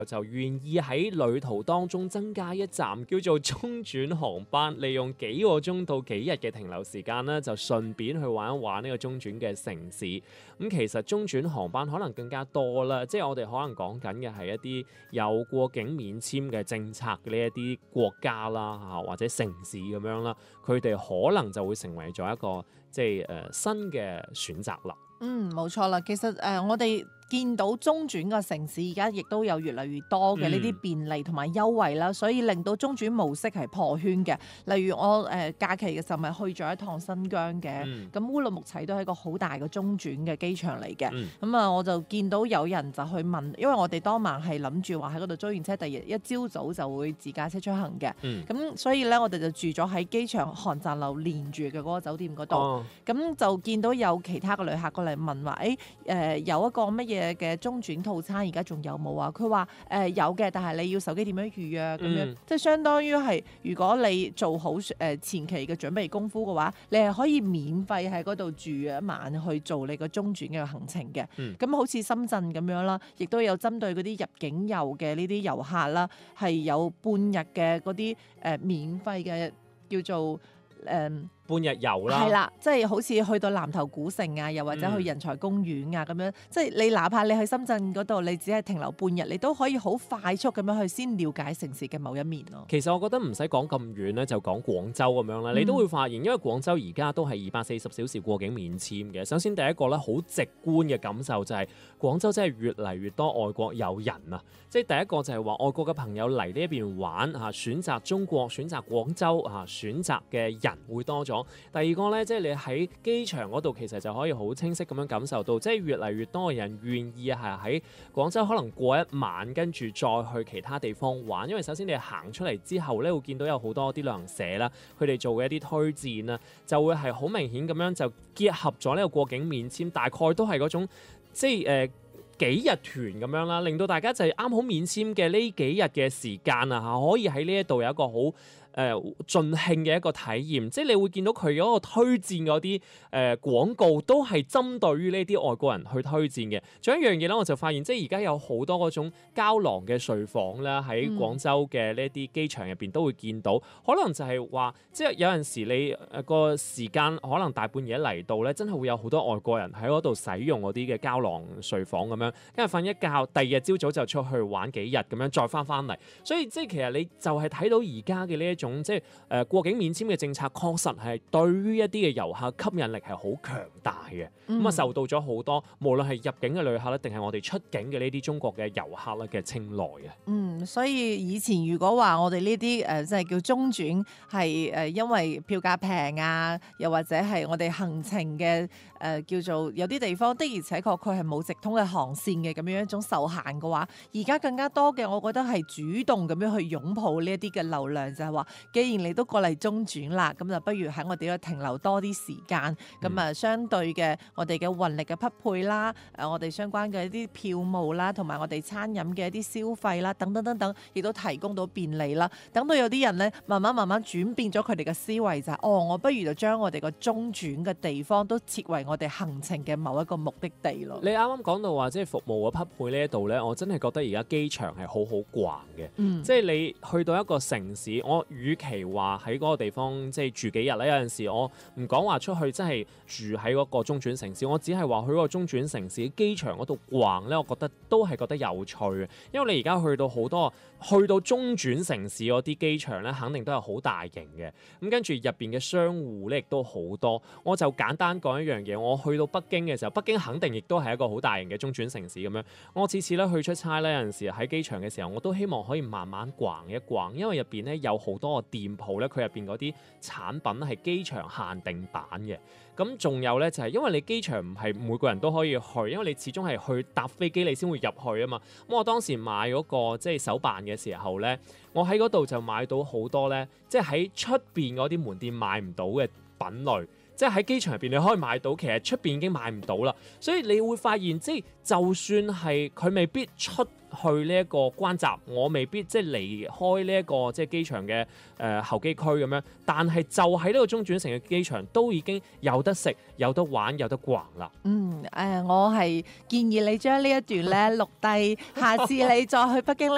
就願意喺旅途當中增加一站叫做中轉航班，利用幾個鐘到幾日嘅停留時間呢，就順便去玩一玩呢個中轉嘅城市。咁其實中轉航班可能更加多啦，即係我哋可能講緊嘅係一啲有過境免簽嘅政策嘅呢一啲國家啦或者城市咁樣啦，佢哋可能就會成為咗一個即係新嘅選擇啦。 冇錯啦。其實我哋見到中轉嘅城市而家亦都有越嚟越多嘅呢啲便利同埋優惠啦，所以令到中轉模式係破圈嘅。例如我假期嘅時候咪去咗一趟新疆嘅，咁烏魯木齊都係一個好大嘅中轉嘅機場嚟嘅。咁我就見到有人就去問，因為我哋當晚係諗住話喺嗰度租完車，第二日一朝早就會自駕車出行嘅。咁所以咧，我哋就住咗喺機場航站樓連住嘅嗰個酒店嗰度。咁就見到有其他嘅旅客過嚟問話，有一個乜嘢嘅中轉套餐而家仲有冇啊？佢話有嘅，但係你要手機點樣預約咁樣，即係相當於係如果你做好前期嘅準備功夫嘅話，你係可以免費喺嗰度住一晚去做你個中轉嘅行程嘅。咁好似深圳咁樣啦，亦都有針對嗰啲入境遊嘅呢啲遊客啦，係有半日嘅嗰啲免費嘅叫做半日遊啦， 係啦，即係好似去到南頭古城啊，又或者去人才公園啊咁樣，即係你哪怕你去深圳嗰度，你只係停留半日，你都可以好快速咁樣去先了解城市嘅某一面咯。 其實我覺得唔使講咁遠咧，就講廣州咁樣啦，你都會發現，因為廣州而家都係240小時過境免簽嘅。首先第一個咧，好直觀嘅感受就係廣州真係越嚟越多外國友人啊！即係第一個就係話外國嘅朋友嚟呢一邊玩選擇中國、選擇廣州選擇嘅人會多咗。第二個咧，即係你喺機場嗰度，其實就可以好清晰咁樣感受到，即係越嚟越多嘅人願意係喺廣州可能過一晚，跟住再去其他地方玩。因為首先你行出嚟之後咧，會見到有好多啲旅行社啦，佢哋做嘅一啲推薦啦，就會係好明顯咁樣就結合咗呢個過境免簽，大概都係嗰種即係幾日團咁樣啦，令到大家就係啱好免簽嘅呢幾日嘅時間啊，可以喺呢一度有一個好盡興嘅一個體驗，即係你會見到佢嗰個推薦嗰啲廣告都係針對於呢啲外國人去推薦嘅。仲有一樣嘢咧，我就發現即係而家有好多嗰種膠囊嘅睡房啦，喺廣州嘅呢啲機場入邊都會見到。可能就係話，即係有陣時你個時間可能大半夜嚟到咧，真係會有好多外國人喺嗰度使用嗰啲嘅膠囊睡房咁樣，跟住瞓一覺，第二日朝早就出去玩幾日咁樣，再翻嚟。所以即係其實你就係睇到而家嘅呢一種即係過境免簽嘅政策，確實係對於一啲嘅遊客吸引力係好強大嘅。咁受到咗好多無論係入境嘅旅客咧，定係我哋出境嘅呢啲中國嘅遊客咧嘅青睞嘅。 所以以前如果話我哋呢啲即係叫中轉係因為票價平啊，又或者係我哋行程嘅叫做有啲地方的而且確佢係冇直通嘅航線嘅咁樣一種受限嘅話，而家更加多嘅我覺得係主動咁樣去擁抱呢一啲嘅流量，就係話既然你都過嚟中轉啦，咁就不如喺我哋度停留多啲時間，咁相對嘅我哋嘅運力嘅匹配啦，我哋相關嘅一啲票務啦，同埋我哋餐飲嘅一啲消費啦，等等等等，亦都提供到便利啦。等到有啲人咧，慢慢轉變咗佢哋嘅思維就係，我不如就將我哋個中轉嘅地方都設為我哋行程嘅某一個目的地咯。 你啱啱講到話即係服務嘅匹配呢一度咧，我真係覺得而家機場係好好逛嘅。即係你去到一個城市，我與其話喺嗰個地方即係住幾日咧，有陣時我唔講話出去真係住喺嗰個中轉城市，我只係話去嗰個中轉城市機場嗰度逛咧，我覺得都係覺得有趣嘅。因為你而家去到好多去到中轉城市嗰啲機場咧，肯定都係好大型嘅。咁跟住入邊嘅商戶咧亦都好多。我就簡單講一樣嘢，我去到北京嘅時候，北京肯定亦都係一個好大型嘅中轉城市咁樣。我次次咧去出差咧，有陣時喺機場嘅時候，我都希望可以慢慢逛一逛，因為入邊咧有好多個店鋪咧，佢入邊嗰啲產品係機場限定版嘅。咁仲有咧就係因為你機場唔係每個人都可以去，因為你始終係去搭飛機你先會入去啊嘛。咁我當時買嗰個即係手辦嘅時候咧，我喺嗰度就買到好多咧，即係喺出邊嗰啲門店買唔到嘅品類。即係喺機場入邊你可以買到，其實出邊已經買唔到啦。所以你會發現，即係就算係佢未必出去呢一個關閘，我未必即係離開呢一個即係機場嘅候機區咁樣，但係就喺呢個中轉城嘅機場都已經有得食、有得玩、有得逛啦。 我係建議你將呢一段咧錄低，下次你再去北京咧。